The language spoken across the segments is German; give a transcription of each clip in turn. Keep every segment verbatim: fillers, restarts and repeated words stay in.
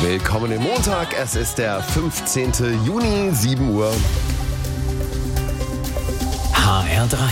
Willkommen im Montag, es ist der fünfzehnten Juni, sieben Uhr. H R drei.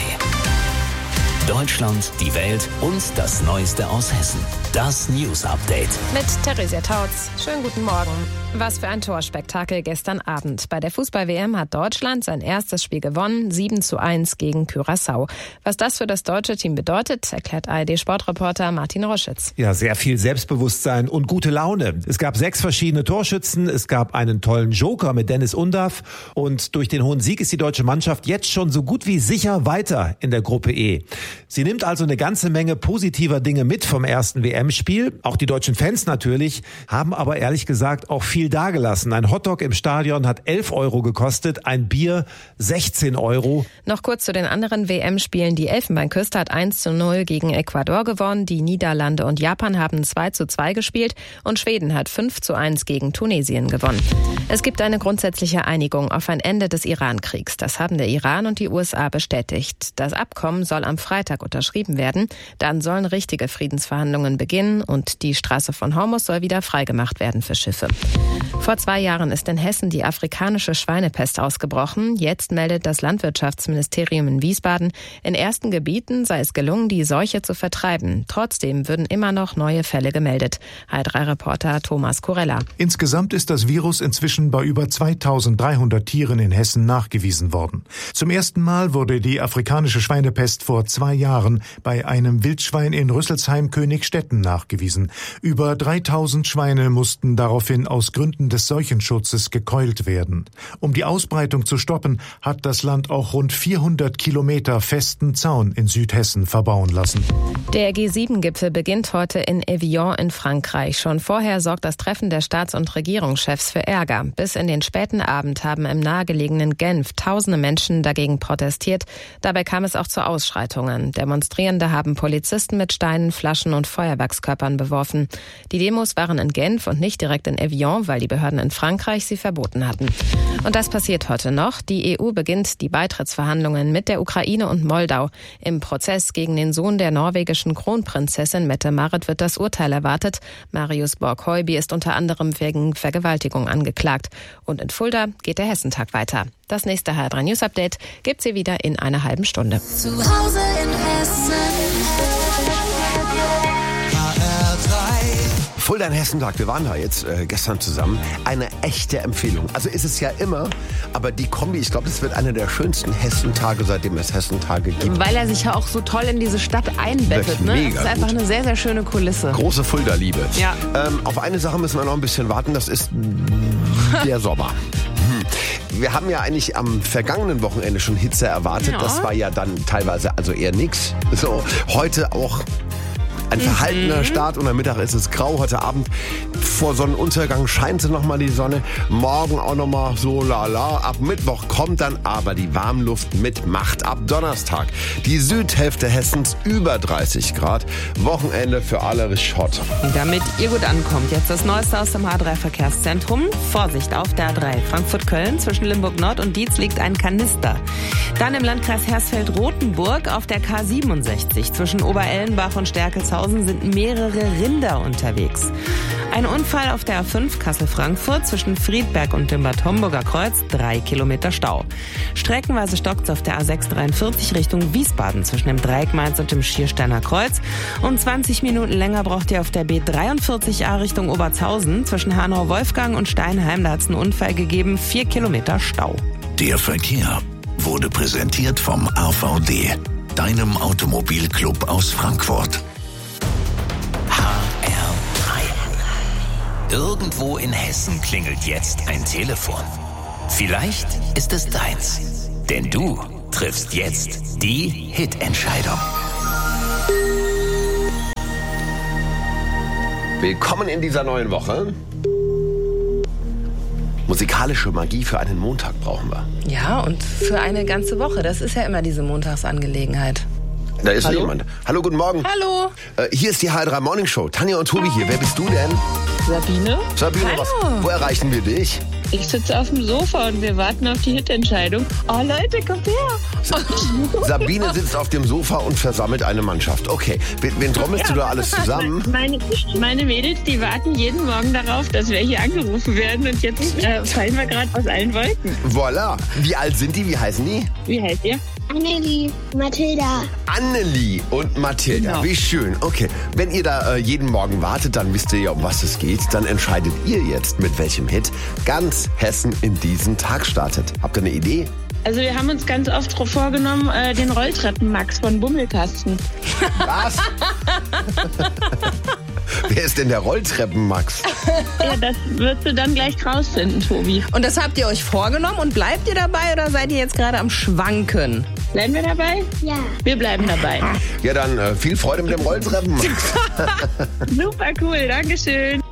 Deutschland, die Welt und das Neueste aus Hessen. Das News Update. Mit Theresia Tautz. Schönen guten Morgen. Was für ein Torspektakel gestern Abend. Bei der Fußball-W M hat Deutschland sein erstes Spiel gewonnen, sieben zu eins gegen Curaçao. Was das für das deutsche Team bedeutet, erklärt A R D-Sportreporter Martin Roschitz. Ja, sehr viel Selbstbewusstsein und gute Laune. Es gab sechs verschiedene Torschützen, es gab einen tollen Joker mit Dennis Undaff und durch den hohen Sieg ist die deutsche Mannschaft jetzt schon so gut wie sicher weiter in der Gruppe E. Sie nimmt also eine ganze Menge positiver Dinge mit vom ersten W M-Spiel. Auch die deutschen Fans natürlich, haben aber ehrlich gesagt auch viel dagelassen. Ein Hotdog im Stadion hat elf Euro gekostet, ein Bier sechzehn Euro. Noch kurz zu den anderen W M-Spielen. Die Elfenbeinküste hat eins zu null gegen Ecuador gewonnen. Die Niederlande und Japan haben zwei zu zwei gespielt und Schweden hat fünf zu eins gegen Tunesien gewonnen. Es gibt eine grundsätzliche Einigung auf ein Ende des Iran-Kriegs. Das haben der Iran und die U S A bestätigt. Das Abkommen soll am Freitag unterschrieben werden. Dann sollen richtige Friedensverhandlungen beginnen und die Straße von Hormuz soll wieder freigemacht werden für Schiffe. Vor zwei Jahren ist in Hessen die afrikanische Schweinepest ausgebrochen. Jetzt meldet das Landwirtschaftsministerium in Wiesbaden, in ersten Gebieten sei es gelungen, die Seuche zu vertreiben. Trotzdem würden immer noch neue Fälle gemeldet. H R drei Reporter Thomas Kurella. Insgesamt ist das Virus inzwischen bei über zweitausenddreihundert Tieren in Hessen nachgewiesen worden. Zum ersten Mal wurde die afrikanische Schweinepest vor zwei Jahren bei einem Wildschwein in Rüsselsheim-Königstetten nachgewiesen. Über dreitausend Schweine mussten daraufhin aus Gründen des Seuchenschutzes gekeult werden. Um die Ausbreitung zu stoppen, hat das Land auch rund vierhundert Kilometer festen Zaun in Südhessen verbauen lassen. Der G sieben Gipfel beginnt heute in Evian in Frankreich. Schon vorher sorgt das Treffen der Staats- und Regierungschefs für Ärger. Bis in den späten Abend haben im nahegelegenen Genf tausende Menschen dagegen protestiert. Dabei kam es auch zu Ausschreitungen. Demonstrierende haben Polizisten mit Steinen, Flaschen und Feuerwerkskörpern beworfen. Die Demos waren in Genf und nicht direkt in Evian, weil die Behörden in Frankreich sie verboten hatten. Und das passiert heute noch. Die E U beginnt die Beitrittsverhandlungen mit der Ukraine und Moldau. Im Prozess gegen den Sohn der norwegischen Kronprinzessin Mette-Marit wird das Urteil erwartet. Marius Borg-Heuby ist unter anderem wegen Vergewaltigung angeklagt. Und in Fulda geht der Hessentag weiter. Das nächste H R drei News Update gibt's hier wieder in einer halben Stunde. Zu Hause in Hessen. H R drei. Fulda in Hessentag, wir waren da jetzt äh, gestern zusammen. Eine echte Empfehlung. Also ist es ja immer, aber die Kombi, ich glaube, das wird einer der schönsten Hessentage, seitdem es Hessentage gibt. Weil er sich ja auch so toll in diese Stadt einbettet. Ne? Mega das ist einfach gut. Eine sehr, sehr schöne Kulisse. Große Fulda-Liebe. Ja. Ähm, auf eine Sache müssen wir noch ein bisschen warten, das ist der Sommer. Wir haben ja eigentlich am vergangenen Wochenende schon Hitze erwartet. Ja. Das war ja dann teilweise also eher nix. So, heute auch ein verhaltener mhm. Start und am Mittag ist es grau. Heute Abend vor Sonnenuntergang scheint nochmal die Sonne. Morgen auch nochmal so lala. Ab Mittwoch kommt dann aber die Warmluft mit Macht. Ab Donnerstag die Südhälfte Hessens über dreißig Grad. Wochenende für alle richtig hot. Damit ihr gut ankommt, jetzt das Neueste aus dem H drei Verkehrszentrum. Vorsicht auf der A drei Frankfurt-Köln. Zwischen Limburg Nord und Dietz liegt ein Kanister. Dann im Landkreis Hersfeld-Rotenburg auf der K siebenundsechzig. Zwischen Oberellenbach und Stärkelshausen sind mehrere Rinder unterwegs. Ein Unfall auf der A fünf Kassel-Frankfurt zwischen Friedberg und dem Bad Homburger Kreuz, drei Kilometer Stau. Streckenweise stockt es auf der A sechs dreiundvierzig Richtung Wiesbaden zwischen dem Dreieck Mainz und dem Schiersteiner Kreuz. Und zwanzig Minuten länger braucht ihr auf der B dreiundvierzig A Richtung Obertshausen zwischen Hanau-Wolfgang und Steinheim. Da hat es einen Unfall gegeben, vier Kilometer Stau. Der Verkehr wurde präsentiert vom A V D, deinem Automobilclub aus Frankfurt. H R drei. Irgendwo in Hessen klingelt jetzt ein Telefon. Vielleicht ist es deins. Denn du triffst jetzt die Hitentscheidung. Willkommen in dieser neuen Woche. Musikalische Magie für einen Montag brauchen wir. Ja, und für eine ganze Woche. Das ist ja immer diese Montagsangelegenheit. Da ist Hallo? jemand. Hallo, guten Morgen. Hallo. Äh, hier ist die H R drei Morning Show. Tanja und Tobi hier. Wer bist du denn? Sabine. Sabine, Hallo. was, wo erreichen wir dich? Ich sitze auf dem Sofa und wir warten auf die Hitentscheidung. Oh Leute, kommt her. Sabine sitzt auf dem Sofa und versammelt eine Mannschaft. Okay, wen, wen trommelst du da alles zusammen? Meine, meine Mädels, die warten jeden Morgen darauf, dass wir hier angerufen werden. Und jetzt äh, fallen wir gerade aus allen Wolken. Voilà. Wie alt sind die? Wie heißen die? Wie heißt ihr? Annelie, Mathilda. Annelie und Mathilda. Genau. Wie schön. Okay, wenn ihr da äh, jeden Morgen wartet, dann wisst ihr ja, um was es geht. Dann entscheidet ihr jetzt, mit welchem Hit ganz Hessen in diesen Tag startet. Habt ihr eine Idee? Also wir haben uns ganz oft vorgenommen, äh, den Rolltreppen-Max von Bummelkasten. Was? Wer ist denn der Rolltreppen-Max? Ja, das wirst du dann gleich rausfinden, Tobi. Und das habt ihr euch vorgenommen und bleibt ihr dabei oder seid ihr jetzt gerade am Schwanken? Bleiben wir dabei? Ja. Wir bleiben dabei. Ja, dann äh, viel Freude mit dem Rolltreppen-Max. Super cool, Dankeschön.